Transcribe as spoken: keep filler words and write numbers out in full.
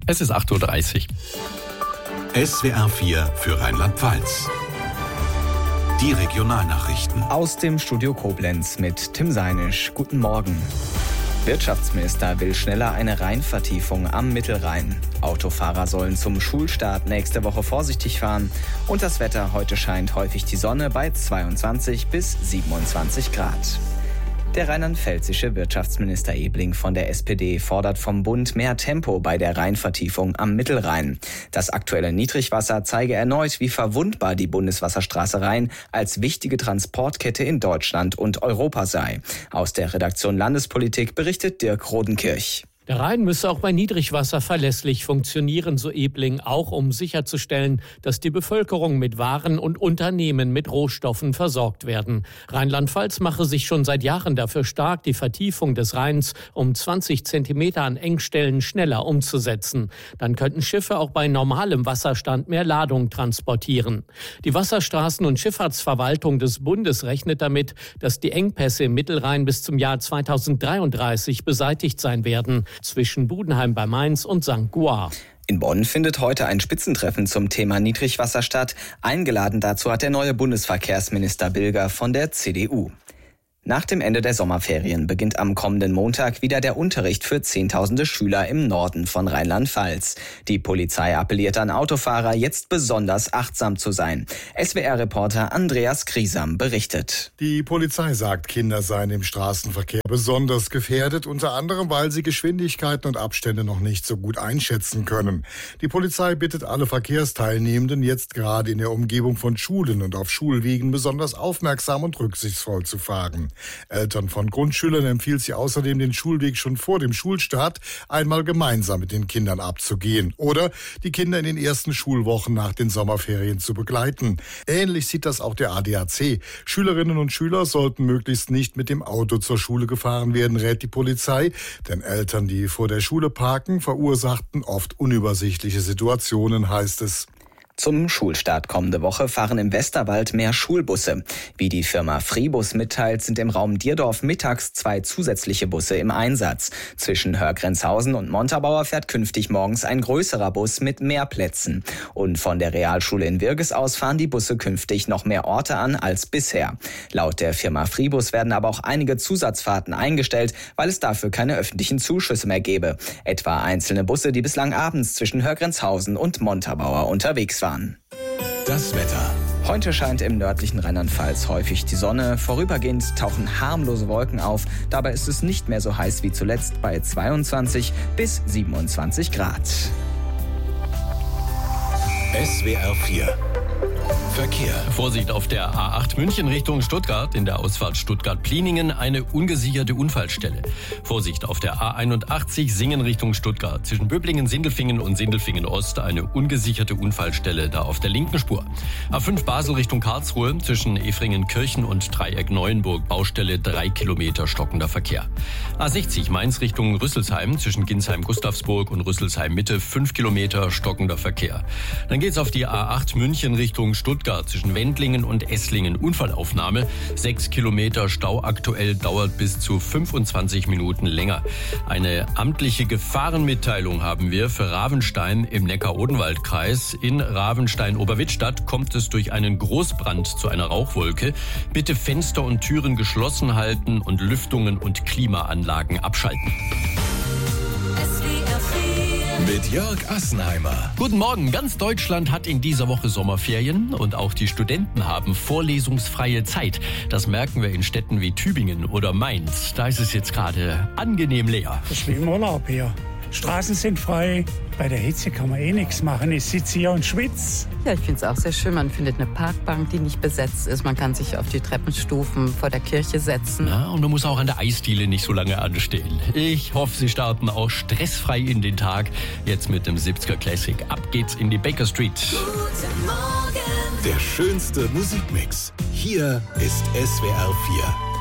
Es ist acht Uhr dreißig. S W R vier für Rheinland-Pfalz. Die Regionalnachrichten. Aus dem Studio Koblenz mit Tim Seinisch. Guten Morgen. Wirtschaftsminister will schneller eine Rheinvertiefung am Mittelrhein. Autofahrer sollen zum Schulstart nächste Woche vorsichtig fahren. Und das Wetter: heute scheint häufig die Sonne bei zweiundzwanzig bis siebenundzwanzig Grad. Der rheinland-pfälzische Wirtschaftsminister Ebling von der S P D fordert vom Bund mehr Tempo bei der Rheinvertiefung am Mittelrhein. Das aktuelle Niedrigwasser zeige erneut, wie verwundbar die Bundeswasserstraße Rhein als wichtige Transportkette in Deutschland und Europa sei. Aus der Redaktion Landespolitik berichtet Dirk Rodenkirch. Der Rhein müsse auch bei Niedrigwasser verlässlich funktionieren, so Ebling, auch um sicherzustellen, dass die Bevölkerung mit Waren und Unternehmen mit Rohstoffen versorgt werden. Rheinland-Pfalz mache sich schon seit Jahren dafür stark, die Vertiefung des Rheins um zwanzig Zentimeter an Engstellen schneller umzusetzen. Dann könnten Schiffe auch bei normalem Wasserstand mehr Ladung transportieren. Die Wasserstraßen- und Schifffahrtsverwaltung des Bundes rechnet damit, dass die Engpässe im Mittelrhein bis zum Jahr zweitausenddreiunddreißig beseitigt sein werden. Zwischen Budenheim bei Mainz und Sankt Goar. In Bonn findet heute ein Spitzentreffen zum Thema Niedrigwasser statt. Eingeladen dazu hat der neue Bundesverkehrsminister Bilger von der C D U. Nach dem Ende der Sommerferien beginnt am kommenden Montag wieder der Unterricht für Zehntausende Schüler im Norden von Rheinland-Pfalz. Die Polizei appelliert an Autofahrer, jetzt besonders achtsam zu sein. S W R-Reporter Andreas Griesam berichtet. Die Polizei sagt, Kinder seien im Straßenverkehr besonders gefährdet, unter anderem, weil sie Geschwindigkeiten und Abstände noch nicht so gut einschätzen können. Die Polizei bittet alle Verkehrsteilnehmenden, jetzt gerade in der Umgebung von Schulen und auf Schulwegen besonders aufmerksam und rücksichtsvoll zu fahren. Eltern von Grundschülern empfiehlt sie außerdem, den Schulweg schon vor dem Schulstart einmal gemeinsam mit den Kindern abzugehen oder die Kinder in den ersten Schulwochen nach den Sommerferien zu begleiten. Ähnlich sieht das auch der A D A C. Schülerinnen und Schüler sollten möglichst nicht mit dem Auto zur Schule gefahren werden, rät die Polizei, denn Eltern, die vor der Schule parken, verursachten oft unübersichtliche Situationen, heißt es. Zum Schulstart kommende Woche fahren im Westerwald mehr Schulbusse. Wie die Firma Fribus mitteilt, sind im Raum Dierdorf mittags zwei zusätzliche Busse im Einsatz. Zwischen Hörgrenzhausen und Montabaur fährt künftig morgens ein größerer Bus mit mehr Plätzen. Und von der Realschule in Wirges aus fahren die Busse künftig noch mehr Orte an als bisher. Laut der Firma Fribus werden aber auch einige Zusatzfahrten eingestellt, weil es dafür keine öffentlichen Zuschüsse mehr gäbe. Etwa einzelne Busse, die bislang abends zwischen Hörgrenzhausen und Montabaur unterwegs waren. Das Wetter. Heute scheint im nördlichen Rheinland-Pfalz häufig die Sonne. Vorübergehend tauchen harmlose Wolken auf. Dabei ist es nicht mehr so heiß wie zuletzt bei zweiundzwanzig bis siebenundzwanzig Grad. S W R vier. Verkehr. Vorsicht auf der A acht München Richtung Stuttgart, in der Ausfahrt Stuttgart-Pliningen eine ungesicherte Unfallstelle. Vorsicht auf der A einundachtzig Singen Richtung Stuttgart, zwischen Böblingen, Sindelfingen und Sindelfingen Ost eine ungesicherte Unfallstelle, da auf der linken Spur. A fünf Basel Richtung Karlsruhe, zwischen Efringen-Kirchen und Dreieck-Neuenburg, Baustelle drei Kilometer stockender Verkehr. A sechzig Mainz Richtung Rüsselsheim, zwischen Ginsheim-Gustavsburg und Rüsselsheim-Mitte fünf Kilometer stockender Verkehr. Dann geht's auf die A acht München Richtung Stuttgart, zwischen Wendlingen und Esslingen Unfallaufnahme. Sechs Kilometer Stau aktuell, dauert bis zu fünfundzwanzig Minuten länger. Eine amtliche Gefahrenmitteilung haben wir für Ravenstein im Neckar-Odenwald-Kreis. In Ravenstein-Oberwittstadt kommt es durch einen Großbrand zu einer Rauchwolke. Bitte Fenster und Türen geschlossen halten und Lüftungen und Klimaanlagen abschalten. Mit Jörg Assenheimer. Guten Morgen. Ganz Deutschland hat in dieser Woche Sommerferien und auch die Studenten haben vorlesungsfreie Zeit. Das merken wir in Städten wie Tübingen oder Mainz. Da ist es jetzt gerade angenehm leer. Das ist wie im Urlaub hier. Straßen sind frei. Bei der Hitze kann man eh nichts machen. Ich sitze hier und schwitze. Ja, ich finde es auch sehr schön. Man findet eine Parkbank, die nicht besetzt ist. Man kann sich auf die Treppenstufen vor der Kirche setzen. Na, und man muss auch an der Eisdiele nicht so lange anstehen. Ich hoffe, Sie starten auch stressfrei in den Tag. Jetzt mit dem siebziger Classic. Ab geht's in die Baker Street. Guten Morgen. Der schönste Musikmix. Hier ist S W R vier.